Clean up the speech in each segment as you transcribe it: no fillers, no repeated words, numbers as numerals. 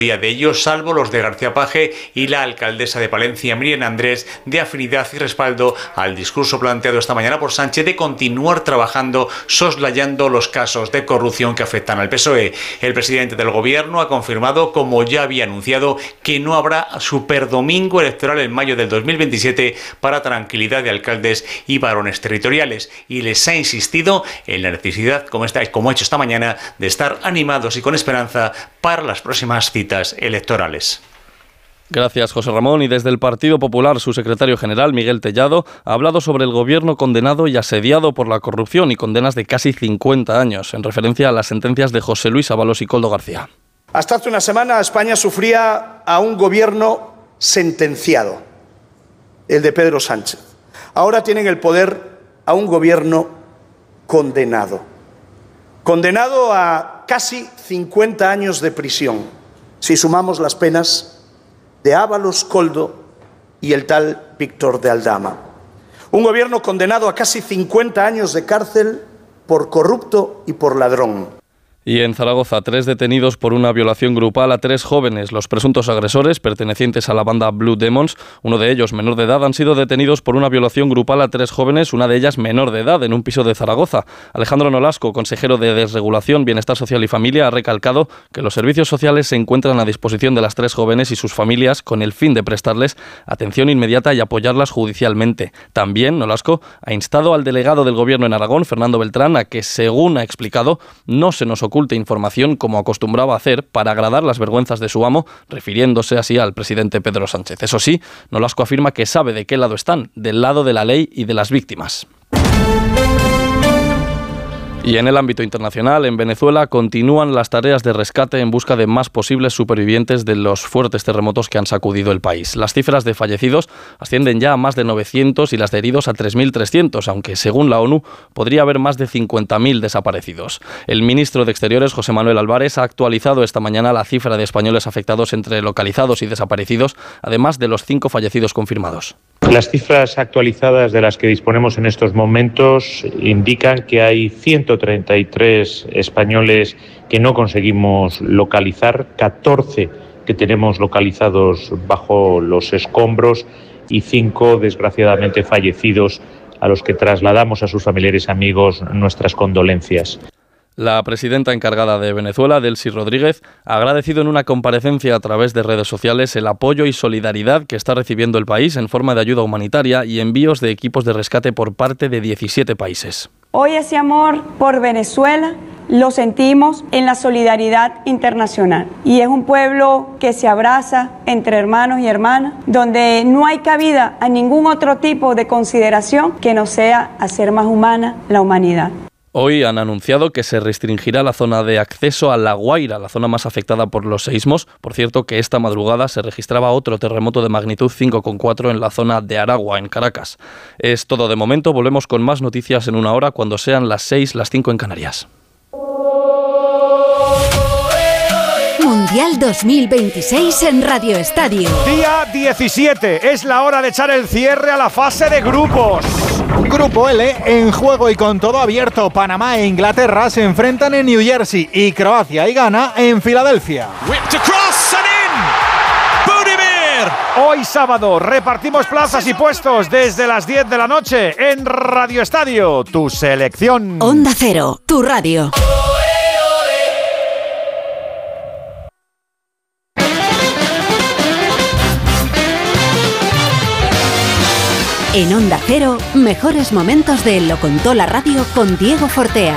de ellos, salvo los de García Paje y la alcaldesa de Palencia, Miriam Andrés, de afinidad y respaldo al discurso planteado esta mañana por Sánchez de continuar trabajando soslayando los casos de corrupción que afectan al PSOE. El presidente del gobierno ha confirmado, como ya había anunciado, que no habrá superdomingo electoral en mayo del 2027 para tranquilidad de alcaldes y varones territoriales, y les ha insistido en la necesidad, como ha hecho esta mañana, de estar animados y con esperanza para las próximas citas electorales. Gracias, José Ramón. Y desde el Partido Popular, su secretario general, Miguel Tellado, ha hablado sobre el gobierno condenado y asediado por la corrupción y condenas de casi 50 años, en referencia a las sentencias de José Luis Ábalos y Koldo García. Hasta hace una semana España sufría a un gobierno sentenciado, el de Pedro Sánchez. Ahora tienen el poder a un gobierno condenado. Condenado a casi 50 años de prisión, si sumamos las penas de Ábalos, Koldo y el tal Víctor de Aldama. Un gobierno condenado a casi 50 años de cárcel por corrupto y por ladrón. Y en Zaragoza, 3 detenidos por una violación grupal a 3 jóvenes. Los presuntos agresores, pertenecientes a la banda Blue Demons, uno de ellos menor de edad, han sido detenidos por una violación grupal a 3 jóvenes, una de ellas menor de edad, en un piso de Zaragoza. Alejandro Nolasco, consejero de Desregulación, Bienestar Social y Familia, ha recalcado que los servicios sociales se encuentran a disposición de las 3 jóvenes y sus familias con el fin de prestarles atención inmediata y apoyarlas judicialmente. También Nolasco ha instado al delegado del Gobierno en Aragón, Fernando Beltrán, a que, según ha explicado, no se nos oculte información como acostumbraba hacer para agradar las vergüenzas de su amo, refiriéndose así al presidente Pedro Sánchez. Eso sí, Nolasco afirma que sabe de qué lado están, del lado de la ley y de las víctimas. Y en el ámbito internacional, en Venezuela, continúan las tareas de rescate en busca de más posibles supervivientes de los fuertes terremotos que han sacudido el país. Las cifras de fallecidos ascienden ya a más de 900 y las de heridos a 3.300, aunque según la ONU podría haber más de 50.000 desaparecidos. El ministro de Exteriores, José Manuel Álvarez, ha actualizado esta mañana la cifra de españoles afectados entre localizados y desaparecidos, además de los 5 fallecidos confirmados. Las cifras actualizadas de las que disponemos en estos momentos indican que hay 133 españoles que no conseguimos localizar, 14 que tenemos localizados bajo los escombros y 5 desgraciadamente fallecidos, a los que trasladamos a sus familiares y amigos nuestras condolencias. La presidenta encargada de Venezuela, Delcy Rodríguez, ha agradecido en una comparecencia a través de redes sociales el apoyo y solidaridad que está recibiendo el país en forma de ayuda humanitaria y envíos de equipos de rescate por parte de 17 países. Hoy ese amor por Venezuela lo sentimos en la solidaridad internacional y es un pueblo que se abraza entre hermanos y hermanas, donde no hay cabida a ningún otro tipo de consideración que no sea hacer más humana la humanidad. Hoy han anunciado que se restringirá la zona de acceso a La Guaira, la zona más afectada por los seísmos. Por cierto, que esta madrugada se registraba otro terremoto de magnitud 5,4 en la zona de Aragua, en Caracas. Es todo de momento. Volvemos con más noticias en una hora cuando sean las 6, las 5 en Canarias. Mundial 2026 en Radio Estadio. Día 17. Es la hora de echar el cierre a la fase de grupos. Grupo L, en juego y con todo abierto. Panamá e Inglaterra se enfrentan en New Jersey y Croacia y Ghana en Filadelfia. Hoy sábado repartimos plazas y puestos desde las 10 de la noche en Radio Estadio, tu selección. Onda Cero, tu radio. En Onda Cero, mejores momentos de Lo Contó la Radio con Diego Fortea.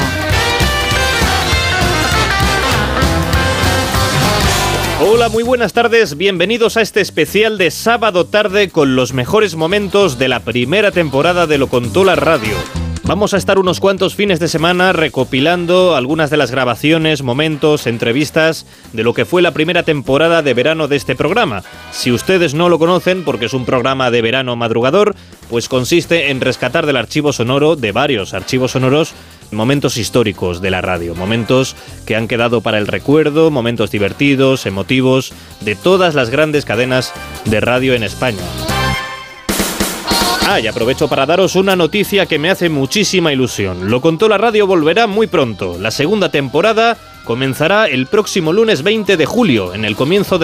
Hola, muy buenas tardes, bienvenidos a este especial de sábado tarde con los mejores momentos de la primera temporada de Lo Contó la Radio. Vamos a estar unos cuantos fines de semana recopilando algunas de las grabaciones, momentos, entrevistas de lo que fue la primera temporada de verano de este programa. Si ustedes no lo conocen, porque es un programa de verano madrugador, pues consiste en rescatar del archivo sonoro, de varios archivos sonoros, momentos históricos de la radio, momentos que han quedado para el recuerdo, momentos divertidos, emotivos, de todas las grandes cadenas de radio en España. Y aprovecho para daros una noticia que me hace muchísima ilusión. Lo Contó la Radio volverá muy pronto. La segunda temporada comenzará el próximo lunes 20 de julio, en el comienzo de